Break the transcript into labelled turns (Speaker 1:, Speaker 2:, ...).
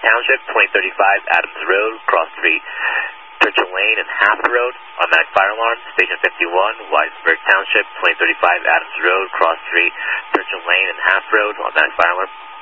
Speaker 1: Township, 2035 Adams Road, cross street, Churchill Lane and Half Road, automatic fire alarm. Station 51, Weisberg Township, 2035 Adams Road, cross street, Churchill Lane and Half Road, automatic fire alarm.